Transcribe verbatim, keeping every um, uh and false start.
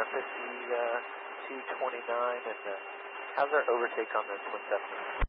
fifty-two twenty-nine, and uh, how's our overtake on the Twin Cessna?